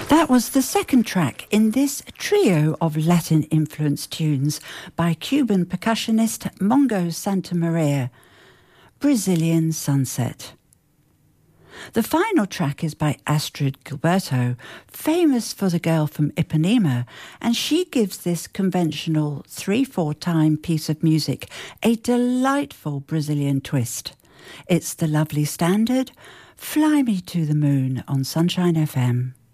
That was the second track in this trio of Latin-influenced tunes by Cuban percussionist Mongo Santamaria, Brazilian Sunset. The final track is by Astrid Gilberto, famous for The Girl from Ipanema, and she gives this conventional 3/4 time piece of music a delightful Brazilian twist. It's the lovely standard, Fly Me to the Moon on Sunshine FM.